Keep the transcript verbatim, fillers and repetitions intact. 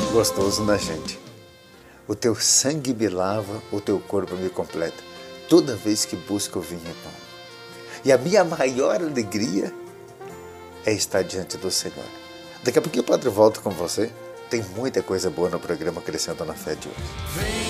Gostoso, né, gente? O teu sangue me lava, o teu corpo me completa. Toda vez que busco o vinho e pão. E a minha maior alegria é estar diante do Senhor. Daqui a pouquinho o Padre volta com você. Tem muita coisa boa no programa Crescendo na Fé de hoje.